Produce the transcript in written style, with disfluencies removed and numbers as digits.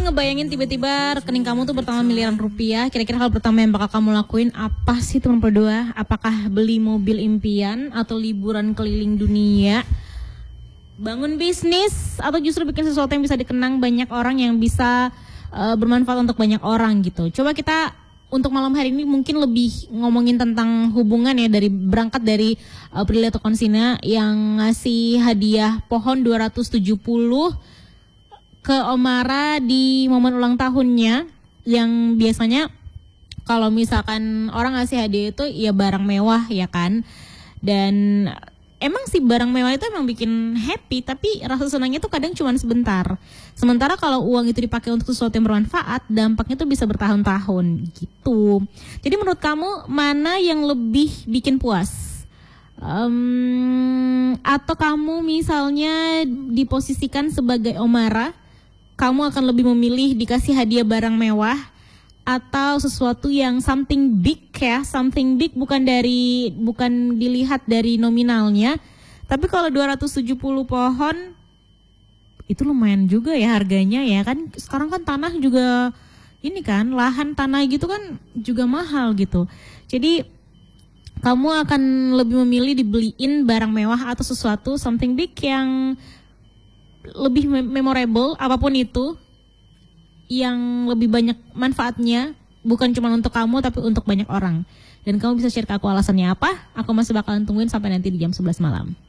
ngebayangin tiba-tiba rekening kamu tuh bertambah miliaran rupiah, kira-kira hal pertama yang bakal kamu lakuin apa sih teman berdua? Apakah beli mobil impian atau liburan keliling dunia? Bangun bisnis atau justru bikin sesuatu yang bisa dikenang banyak orang, yang bisa bermanfaat untuk banyak orang gitu. Coba kita untuk malam hari ini mungkin lebih ngomongin tentang hubungan ya, berangkat dari Prilly Latuconsina yang ngasih hadiah pohon 270 ke Omara di momen ulang tahunnya, yang biasanya kalau misalkan orang ngasih hadiah itu ya barang mewah ya kan. Dan emang sih barang mewah itu emang bikin happy, tapi rasa senangnya tuh kadang cuma sebentar. Sementara kalau uang itu dipakai untuk sesuatu yang bermanfaat, dampaknya tuh bisa bertahun-tahun gitu. Jadi menurut kamu mana yang lebih bikin puas? Atau kamu misalnya diposisikan sebagai Omara, kamu akan lebih memilih dikasih hadiah barang mewah atau sesuatu yang something big ya, something big bukan dilihat dari nominalnya, tapi kalau 270 pohon itu lumayan juga ya harganya ya kan. Sekarang kan tanah juga ini kan, lahan tanah gitu kan juga mahal gitu. Jadi kamu akan lebih memilih dibeliin barang mewah atau sesuatu something big yang lebih memorable, apapun itu, yang lebih banyak manfaatnya, bukan cuma untuk kamu tapi untuk banyak orang. Dan kamu bisa share ke aku alasannya apa. Aku masih bakalan tungguin sampai nanti di jam 11 malam.